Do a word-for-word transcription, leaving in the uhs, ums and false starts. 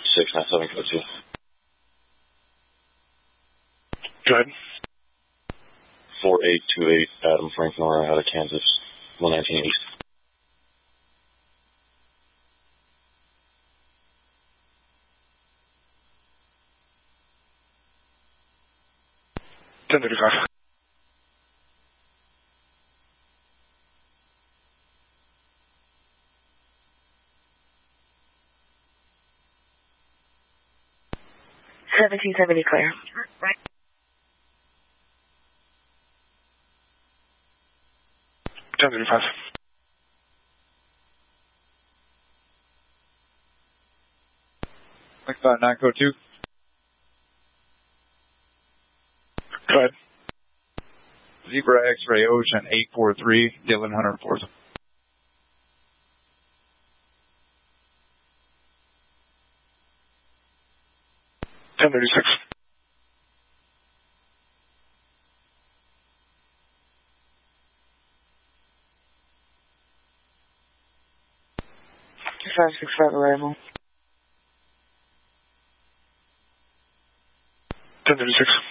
six nine seven code two. Go ahead. four eight two eight Adam Frank Nora out of Kansas, one nineteen East. ten thirty-five. seventeen seventy clear. Right. ten thirty-five. Mike five nine code two. Go ahead. Zebra X-Ray Ocean eight four three, Dylan Hunter Force. ten thirty-six. five six five arrival. ten thirty-six.